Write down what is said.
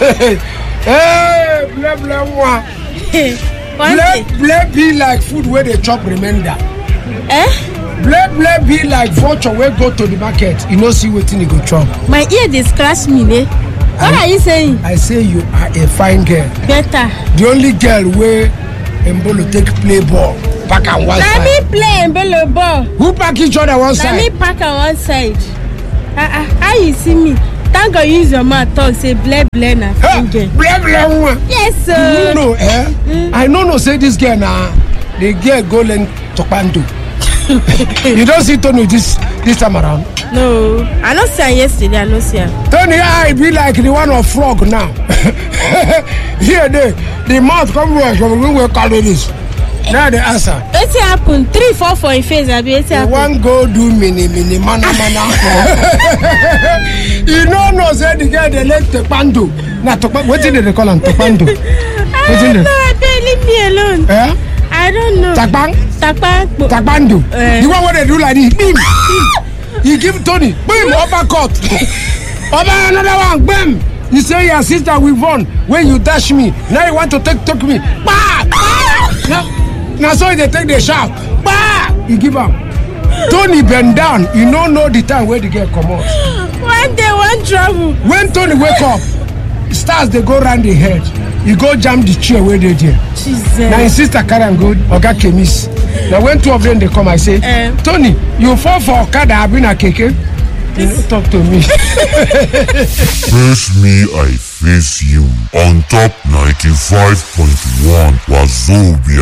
Hey, blah blah one. Blah be like food where they chop remainder. Blah be like vulture where go to the market. You know see wetin you go chop. My ear dey scratch me, ne? What are you saying? I say you are a fine girl. Better. The only girl where Mbolo take play ball. Pack on one side. Let me play Mbolo ball. Who pack each other one side? Let me pack on one side. How you see me? Thank God use your mouth talk say blah na fine girl. Blah one. Yes sir. You know I no say this girl na the girl go learn Tokpando. You don't see Tony this time around? No, I not see her yesterday. I not see her. Tony, I be like the one of frog now. Here, the mouth come where we will call this. Now the answer. What's happen? 3, 4 for your face. I be what's happen? One go do mini mana. You know say the girl they let Tokpando. Now Tokpando, what did they call him? Tokpando. I don't know. I don't leave me alone. Eh? I don't know. Tokpando. The one where they do like this. Bim. You give Tony. Bim. Uppercut. Another one. Bim. You say your sister will run when you dash me. Now you want to take me. Bah! Now so they take the shot. Bah! You give up. Tony bend down. You don't know the time where the girl come out. One day, one trouble. When Tony wake up, stars they go round the head. You go jam the chair where they there. Jesus. Now his sister carry and go Oga Kemis. Now when two of them they come, I say, Tony, you fall for Okada, I've been a keke. You know, talk to me. Face me, I face you. On top 95.1 Wazobia.